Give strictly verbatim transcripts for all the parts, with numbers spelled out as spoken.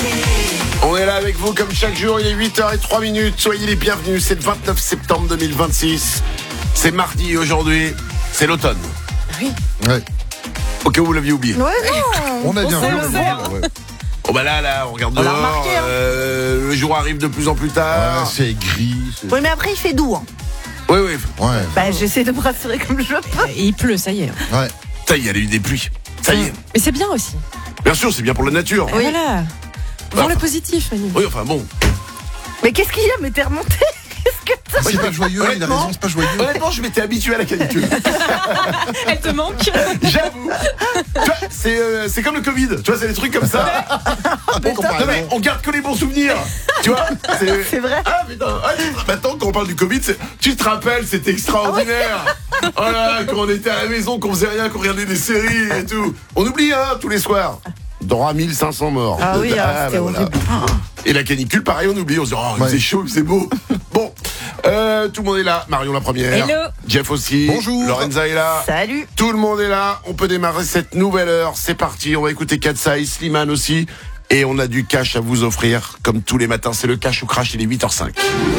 On est là avec vous comme chaque jour, il est huit heures zéro trois minutes. Soyez les bienvenus, c'est le vingt-neuf septembre deux mille vingt-six. C'est mardi aujourd'hui, c'est l'automne. Oui. Ouais. Au cas où vous l'aviez oublié. Ouais, non. On a bien sait, vu. on sait, hein. Ouais. Oh bah là, là, on regarde On l'a dehors, remarqué, hein. euh, le jour arrive de plus en plus tard. Ouais, c'est gris. c'est- Oui, mais après, il fait doux. Hein. Oui, oui, Ouais. Bah, j'essaie de me rassurer comme je peux. Et il pleut, ça y est. Ouais. ça y est, il y a eu des pluies. Ça y est. Mais c'est bien aussi. Bien sûr, c'est bien pour la nature. Et Voilà. Voir Enfin. le positif, Manu. Oui, enfin bon. Mais qu'est-ce qu'il y a? Mais t'es remonté? Qu'est-ce que t'as? C'est pas joyeux, il a honnêtement, raison, c'est pas joyeux. Honnêtement, je m'étais habitué à la canicule. Elle te manque. J'avoue. Tu vois, c'est euh, c'est comme le Covid. Tu vois, c'est des trucs comme ça. Bon, Non, mais on garde que les bons souvenirs. Tu vois, c'est C'est vrai. Ah, mais non, ah, tu te- maintenant, quand on parle du Covid, c'est- tu te rappelles, c'était extraordinaire. Oh là, quand on était à la maison, qu'on faisait rien, qu'on regardait des séries et tout. On oublie, hein, tous les soirs. Dans mille cinq cents morts. Ah oui, ah, c'était bah voilà. horrible. Et la canicule, pareil, on oublie. On se dit, oh, il Ouais. faisait chaud, il faisait beau. Bon, euh, tout le monde est là. Marion la première. Hello. Jeff aussi. Bonjour. Lorenza est là. Salut. Tout le monde est là. On peut démarrer cette nouvelle heure. C'est parti. On va écouter Katsai, Slimane aussi. Et on a du cash à vous offrir. Comme tous les matins, c'est le cash ou crash. Il est huit heures cinq.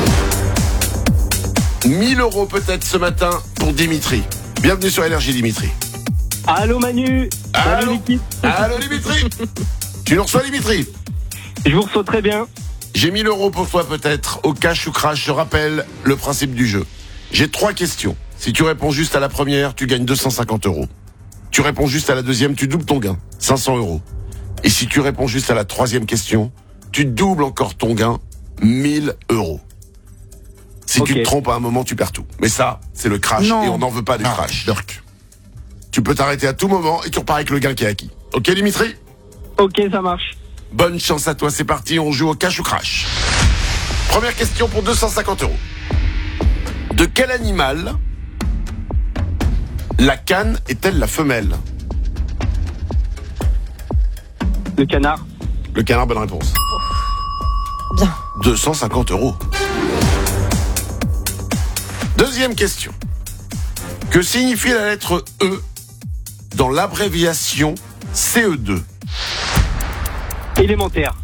mille euros peut-être ce matin pour Dimitri. Bienvenue sur Énergie, Dimitri. Allô Manu. Salut Allô. l'équipe. Allô, Dimitri. Tu nous reçois, Dimitri? Je vous reçois très bien. J'ai mille euros pour toi peut-être, au cash ou crash. Je rappelle le principe du jeu. J'ai trois questions. Si tu réponds juste à la première, tu gagnes deux cent cinquante euros. Tu réponds juste à la deuxième, tu doubles ton gain, cinq cents euros. Et si tu réponds juste à la troisième question, tu doubles encore ton gain, mille euros. Si tu Ok. te trompes à un moment, tu perds tout. Mais ça, c'est le crash Non. et on n'en veut pas du Ah, crash. Dirk. Tu peux t'arrêter à tout moment et tu repars avec le gain qui est acquis. Ok, Dimitri? Ok, ça marche. Bonne chance à toi, c'est parti, on joue au cash ou crash. Première question pour deux cent cinquante euros. De quel animal la canne est-elle la femelle? Le canard. Le canard, bonne réponse. Bien. deux cent cinquante euros. Deuxième question. Que signifie la lettre E dans l'abréviation C E deux? Élémentaire.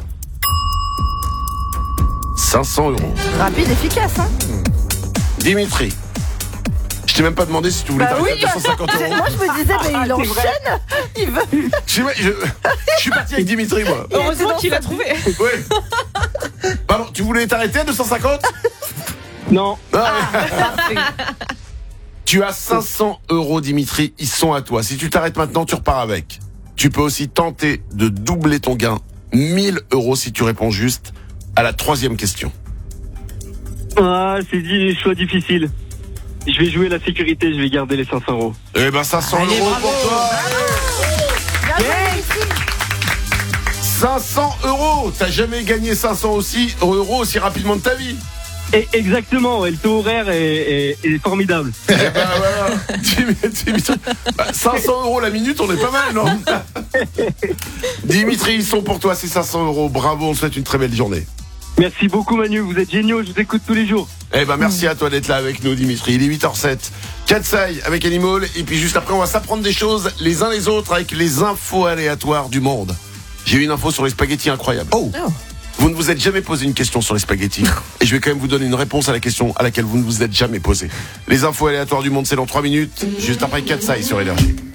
cinq cents euros. Rapide, efficace, hein. Dimitri, je t'ai même pas demandé si tu voulais Bah t'arrêter oui. à deux cent cinquante euros. Moi, je me disais, mais il c'est vrai. enchaîne. Il veut. Je, sais pas, je, je suis parti avec Dimitri, moi. Il était Heureusement dans qu'il sa- a trouvé. Ouais. Pardon, tu voulais t'arrêter à deux cent cinquante? Non. Ah, ouais. Tu as cinq cents euros, Dimitri, ils sont à toi. Si tu t'arrêtes maintenant, tu repars avec. Tu peux aussi tenter de doubler ton gain, mille euros si tu réponds juste à la troisième question. Ah, c'est dit, choix difficile. Je vais jouer la sécurité, je vais garder les cinq cents euros. Eh ben, cinq cents Allez, euros bravo. pour toi. Bien joué, ici. cinq cents euros. T'as jamais gagné cinq cents aussi, euros aussi rapidement de ta vie. Et exactement, ouais, le taux horaire est, est- est formidable. Eh ben voilà. Dimitri, Dimitri. Bah, cinq cents euros la minute, on est pas mal, non? Dimitri, ils sont pour toi, c'est cinq cents euros. Bravo, on te souhaite une très belle journée. Merci beaucoup Manu, vous êtes géniaux, je vous écoute tous les jours. Eh ben merci à toi d'être là avec nous, Dimitri. Il est huit heures sept. Katsai avec Animal. Et puis juste après, on va s'apprendre des choses les uns les autres avec les infos aléatoires du monde. J'ai eu une info sur les spaghettis incroyable. Oh. Oh. Vous ne vous êtes jamais posé une question sur les spaghettis. Et je vais quand même vous donner une réponse à la question à laquelle vous ne vous êtes jamais posé. Les infos aléatoires du monde, c'est dans trois minutes. Juste après Katsai sur Énergie.